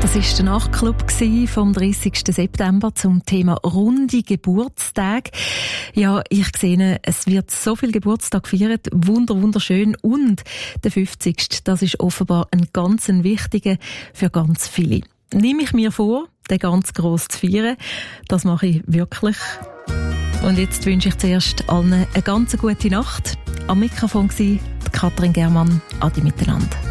Das war der Nachtclub vom 30. September zum Thema runde Geburtstage. Ja, ich sehe, es wird so viel Geburtstag gefeiert, wunderschön. Und der 50. Das ist offenbar ein ganz wichtiger für ganz viele. Nehme ich mir vor, den ganz gross zu feiern. Das mache ich wirklich. Und jetzt wünsche ich zuerst allen eine ganz gute Nacht. Am Mikrofon war Katrin Germann. Adi miteinander.